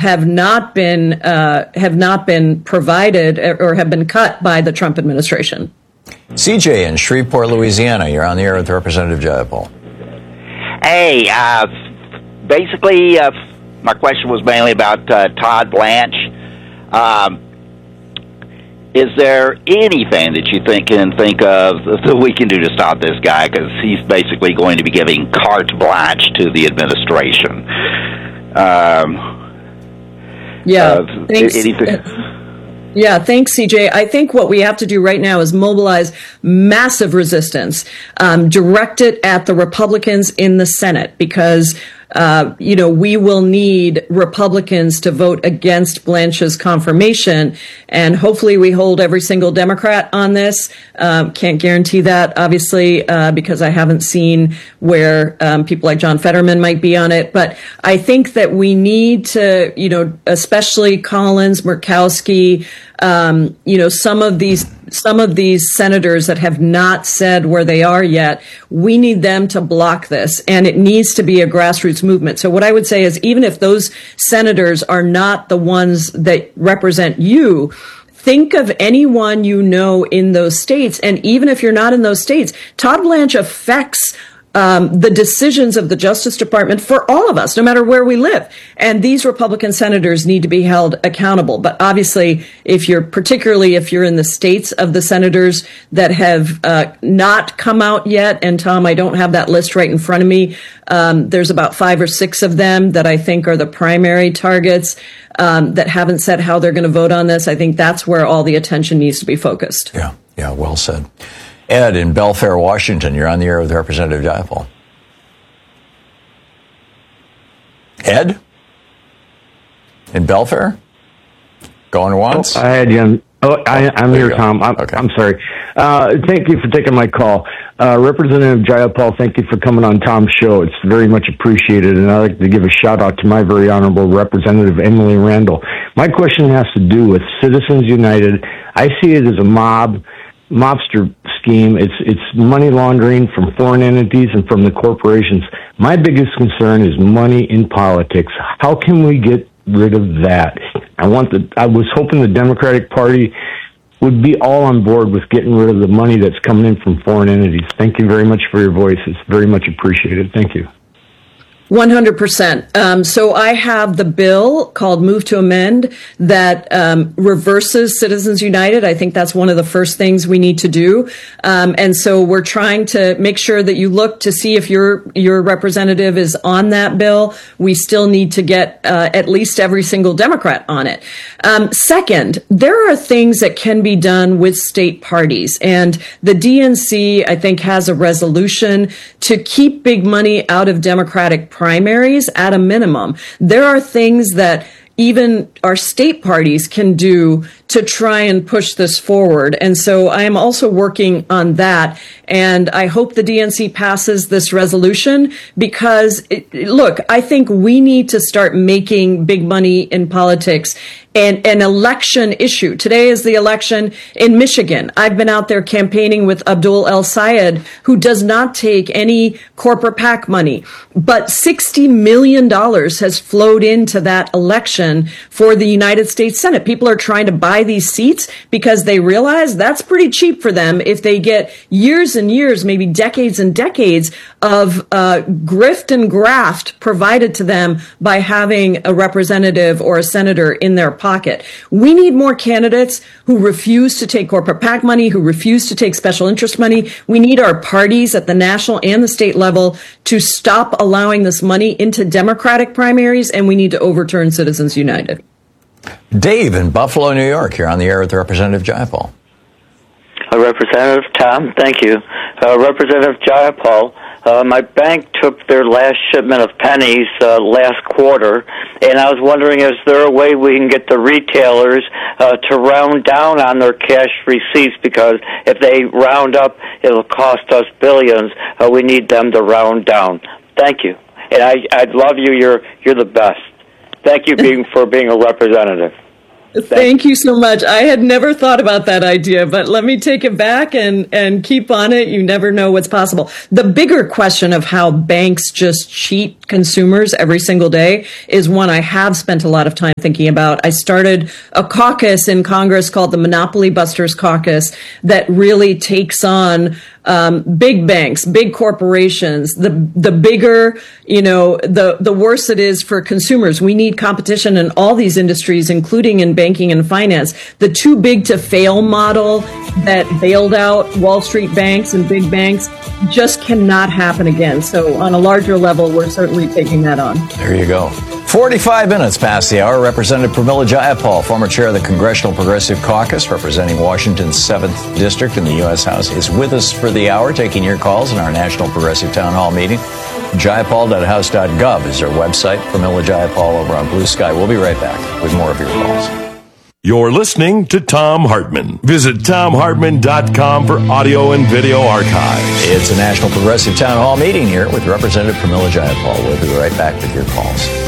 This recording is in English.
have not been provided or have been cut by the Trump administration. CJ in Shreveport, Louisiana, you're on the air with Representative Jayapal. Hey, basically, my question was mainly about Todd Blanche. Is there anything that you can think of that we can do to stop this guy? Because he's basically going to be giving carte blanche to the administration. Thanks, CJ. I think what we have to do right now is mobilize massive resistance, direct it at the Republicans in the Senate, because we will need Republicans to vote against Blanche's confirmation, and hopefully we hold every single Democrat on this. Can't guarantee that, obviously, because I haven't seen where people like John Fetterman might be on it. But I think that we need to, especially Collins, Murkowski, some of these senators that have not said where they are yet, we need them to block this, and it needs to be a grassroots movement. So what I would say is, even if those senators are not the ones that represent you, think of anyone in those states. And even if you're not in those states, Todd Blanche affects the decisions of the Justice Department for all of us, no matter where we live. And these Republican senators need to be held accountable. But obviously, if you're in the states of the senators that have not come out yet, and Tom, I don't have that list right in front of me, there's about 5 or 6 of them that I think are the primary targets that haven't said how they're going to vote on this. I think that's where all the attention needs to be focused. Yeah, well said. Ed in Belfair, Washington, you're on the air with Representative Jayapal. Ed? In Belfair? Going once? I had you on. I'm here, Tom. I'm sorry. Thank you for taking my call. Representative Jayapal, thank you for coming on Tom's show. It's very much appreciated, and I'd like to give a shout-out to my very honorable Representative Emily Randall. My question has to do with Citizens United. I see it as a mobster scheme. It's money laundering from foreign entities and from the corporations. My biggest concern is money in politics. How can we get rid of that? I was hoping the Democratic Party would be all on board with getting rid of the money that's coming in from foreign entities. Thank you very much for your voice. It's very much appreciated. Thank you. 100%. So I have the bill called Move to Amend that reverses Citizens United. I think that's one of the first things we need to do. And so we're trying to make sure that you look to see if your representative is on that bill. We still need to get at least every single Democrat on it. Second, there are things that can be done with state parties. And the DNC, I think, has a resolution to keep big money out of Democratic primaries at a minimum. There are things that even our state parties can do to try and push this forward. And so I am also working on that. And I hope the DNC passes this resolution because, look, I think we need to start making big money in politics an election issue. Today is the election in Michigan. I've been out there campaigning with Abdul El Sayed, who does not take any corporate PAC money. But $60 million has flowed into that election for the United States Senate. People are trying to buy these seats because they realize that's pretty cheap for them if they get years and years, maybe decades and decades of grift and graft provided to them by having a representative or a senator in their pocket. We need more candidates who refuse to take corporate PAC money, who refuse to take special interest money. We need our parties at the national and the state level to stop allowing this money into Democratic primaries, and we need to overturn Citizens United. Dave in Buffalo, New York, you're on the air with Representative Jayapal. Representative Tom, thank you. Representative Jayapal, my bank took their last shipment of pennies last quarter, and I was wondering, is there a way we can get the retailers to round down on their cash receipts? Because if they round up, it'll cost us billions. We need them to round down. Thank you. And I love you. You're the best. Thank you for being a representative. Thank you so much. I had never thought about that idea, but let me take it back and keep on it. You never know what's possible. The bigger question of how banks just cheat consumers every single day is one I have spent a lot of time thinking about. I started a caucus in Congress called the Monopoly Busters Caucus that really takes on big banks, big corporations. The bigger, the worse it is for consumers. We need competition in all these industries, including in banking and finance. The too big to fail model that bailed out Wall Street banks and big banks just cannot happen again. So on a larger level, we're certainly taking that on. There you go. 45 minutes past the hour. Representative Pramila Jayapal, former chair of the Congressional Progressive Caucus, representing Washington's 7th District in the U.S. House, is with us for the hour, taking your calls in our National Progressive Town Hall meeting. Jayapal.house.gov is our website. Pramila Jayapal over on Blue Sky. We'll be right back with more of your calls. You're listening to Thom Hartmann. Visit ThomHartmann.com for audio and video archives. It's a National Progressive Town Hall meeting here with Representative Pramila Jayapal. We'll be right back with your calls.